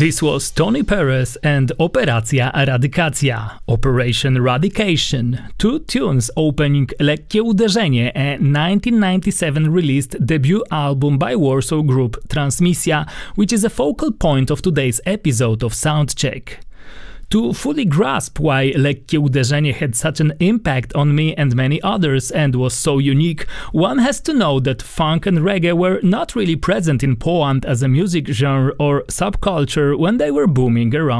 This was Tony Perez and Operacja Radykacja, Operation Radication, two tunes opening Lekkie Uderzenie, a 1997 released debut album by Warsaw group Transmisja, which is a focal point of today's episode of Soundcheck. To fully grasp why Lekkie Uderzenie had such an impact on me and many others and was so unique, one has to know that funk and reggae were not really present in Poland as a music genre or subculture when they were booming around